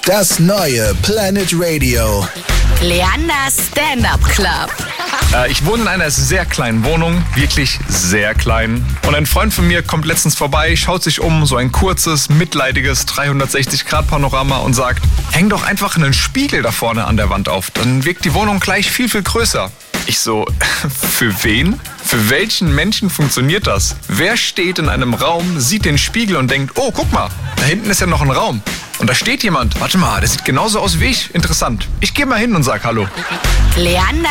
Das neue Planet Radio. Leanders Stand-Up Club. Ich wohne in einer sehr kleinen Wohnung, wirklich sehr klein. Und ein Freund von mir kommt letztens vorbei, schaut sich um, so ein kurzes, mitleidiges 360-Grad-Panorama und sagt, häng doch einfach einen Spiegel da vorne an der Wand auf, dann wirkt die Wohnung gleich viel, viel größer. Ich so, für wen? Für welchen Menschen funktioniert das? Wer steht in einem Raum, sieht den Spiegel und denkt, oh, guck mal, da hinten ist ja noch ein Raum. Und da steht jemand, warte mal, der sieht genauso aus wie ich, interessant. Ich gehe mal hin und sag Hallo. Leander